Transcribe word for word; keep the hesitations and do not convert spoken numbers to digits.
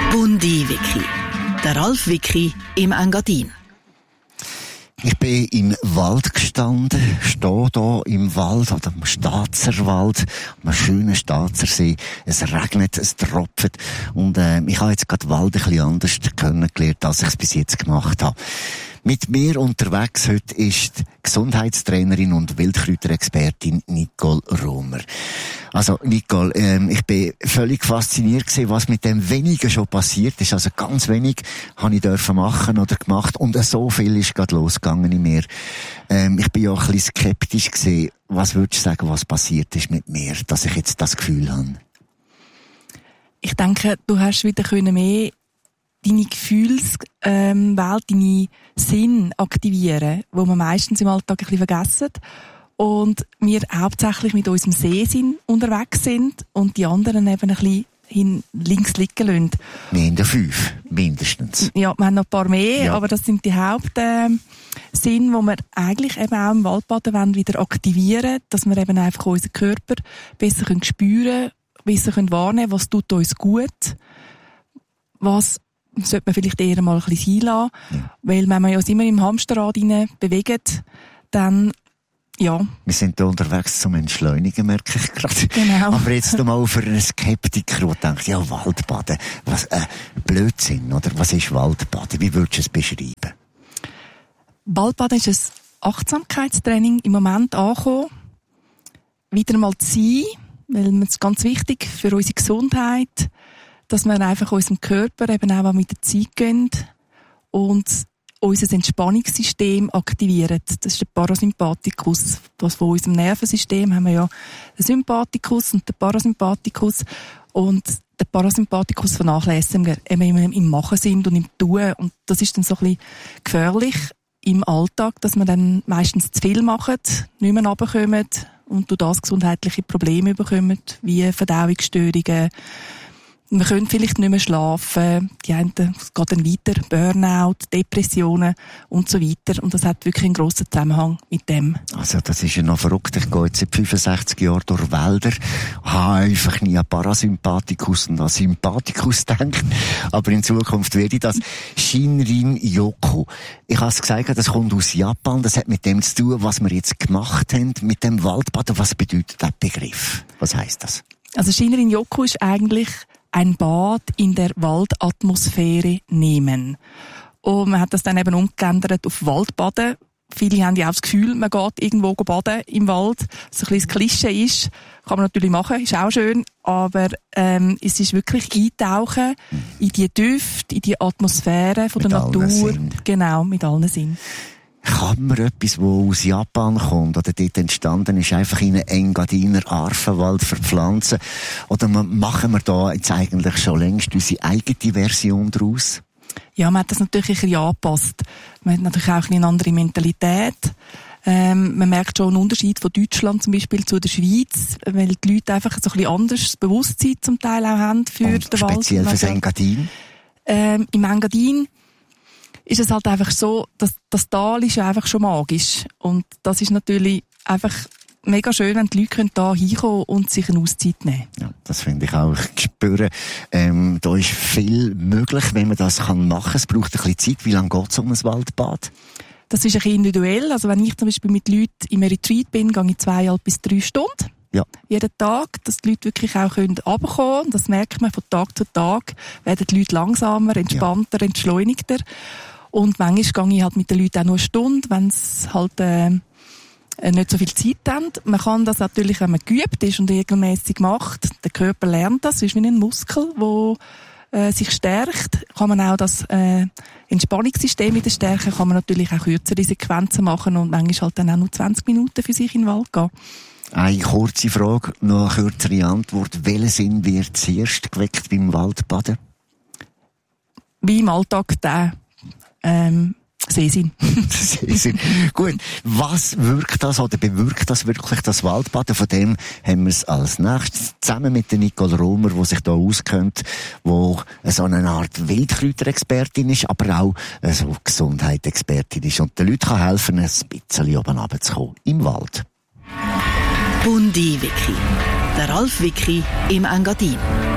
Bundi-Wiki. Der Ralf Wiki im Engadin. Ich bin im Wald gestanden, stehe hier im Wald, oder am Staatserwald, am schönen Staatsersee. Es regnet, es tropft und äh, ich habe jetzt gerade den Wald ein bisschen anders kennengelernt, als ich es bis jetzt gemacht habe. Mit mir unterwegs heute ist die Gesundheitstrainerin und Wildkräuterexpertin Nicole Romer. Also Nicole, ähm, ich bin völlig fasziniert gewesen, was mit dem Wenigen schon passiert ist. Also ganz wenig habe ich dürfen machen oder gemacht und so viel ist gerade losgegangen in mir. Ähm, ich bin ja auch ein bisschen skeptisch gewesen. Was würdest du sagen, was passiert ist mit mir, dass ich jetzt das Gefühl habe? Ich denke, du hast wieder können mehr deine Gefühlswelt, ähm, deine Sinn aktivieren, wo wir meistens im Alltag ein bisschen vergessen. Und wir hauptsächlich mit unserem Sehsinn unterwegs sind und die anderen eben ein bisschen hin, links liegen lassen. Wir haben ja fünf, mindestens. Ja, wir haben noch ein paar mehr, ja. Aber das sind die Hauptsinne, äh, die wir eigentlich eben auch im Waldbaden wollen, wieder aktivieren, dass wir eben einfach unseren Körper besser können spüren, besser können wahrnehmen, was tut uns gut, was sollte man vielleicht eher mal ein bisschen sein lassen, ja. Weil wenn man uns immer im Hamsterrad hinein bewegt, dann ja. Wir sind hier unterwegs zum Entschleunigen, merke ich gerade. Genau. Aber jetzt mal für einen Skeptiker, der denkt, ja, Waldbaden, was, äh, Blödsinn, oder? Was ist Waldbaden? Wie würdest du es beschreiben? Waldbaden ist ein Achtsamkeitstraining im Moment angekommen. Wieder mal zu sein, weil es ganz wichtig für unsere Gesundheit, dass wir einfach unserem Körper eben auch mit der Zeit gehen und unser Entspannungssystem aktiviert. Das ist der Parasympathikus. Das von unserem Nervensystem haben wir ja den Sympathikus und den Parasympathikus. Und der Parasympathikus vernachlässigen wir, wenn wir im Machen sind und im Tun. Und das ist dann so ein bisschen gefährlich im Alltag, dass wir dann meistens zu viel machen, nicht mehr runterkommen und durch das gesundheitliche Probleme bekommen, wie Verdauungsstörungen. Wir können vielleicht nicht mehr schlafen, die einen, es geht dann weiter, Burnout, Depressionen und so weiter. Und das hat wirklich einen grossen Zusammenhang mit dem. Also das ist ja noch verrückt. Ich gehe jetzt seit fünfundsechzig Jahren durch Wälder, habe einfach nie an Parasympathikus und an Sympathikus gedacht. Aber in Zukunft werde ich das. Shinrin-yoku. Ich habe es gesagt, das kommt aus Japan. Das hat mit dem zu tun, was wir jetzt gemacht haben, mit dem Waldbaden. Was bedeutet der Begriff? Was heisst das? Also Shinrin-yoku ist eigentlich ein Bad in der Waldatmosphäre nehmen. Und man hat das dann eben umgeändert auf Waldbaden. Viele haben ja auch das Gefühl, man geht irgendwo baden im Wald. So ein bisschen das Klischee ist, kann man natürlich machen, ist auch schön, aber ähm, es ist wirklich eintauchen in die Düfte, in die Atmosphäre von der Natur. Sinn. Genau, mit allen Sinnen. Kann man etwas, das aus Japan kommt oder dort entstanden ist, einfach in einen Engadiner Arvenwald verpflanzen? Oder machen wir da jetzt eigentlich schon längst unsere eigene Version daraus? Ja, man hat das natürlich ein bisschen angepasst. Man hat natürlich auch eine andere Mentalität. Ähm, man merkt schon einen Unterschied von Deutschland zum Beispiel zu der Schweiz, weil die Leute einfach so ein bisschen anderes Bewusstsein zum Teil auch haben für Und den Wald. Speziell für das Engadin? Ähm, Im Engadin ist es halt einfach so, dass das Tal ist ja einfach schon magisch. Und das ist natürlich einfach mega schön, wenn die Leute da hinkommen und sich eine Auszeit nehmen. Ja, das finde ich auch. Ich spüre, ähm, da ist viel möglich, wenn man das kann machen. Es braucht ein bisschen Zeit. Wie lange geht es um ein Waldbad? Das ist ein bisschen individuell. Also wenn ich zum Beispiel mit Leuten im Retreat bin, gehe ich zweieinhalb bis drei Stunden. Ja. Jeden Tag, dass die Leute wirklich auch runterkommen können. Das merkt man von Tag zu Tag. Werden die Leute langsamer, entspannter, ja. entschleunigter. Und manchmal gehe ich halt mit den Leuten auch nur eine Stunde, wenn es halt äh, nicht so viel Zeit haben. Man kann das natürlich, wenn man geübt ist und regelmäßig macht, der Körper lernt das, es ist wie ein Muskel, der äh, sich stärkt. Kann man auch das äh, Entspannungssystem wieder stärken, kann man natürlich auch kürzere Sequenzen machen und manchmal halt dann auch nur zwanzig Minuten für sich in den Wald gehen. Eine kurze Frage, noch eine kürzere Antwort. Welcher Sinn wird zuerst geweckt beim Waldbaden? Wie im Alltag der Ähm, Sehsinn. Sehsinn. Gut. Was wirkt das oder bewirkt das wirklich, das Waldbaden? Von dem haben wir es als nächstes zusammen mit der Nicole Romer, die sich da auskennt, die so eine Art Wildkräuterexpertin ist, aber auch so Gesundheitsexpertin ist und den Leuten kann helfen, ein bisschen oben runterzukommen im Wald. Bundi-Wiki. Der Ralf Wiki im Engadin.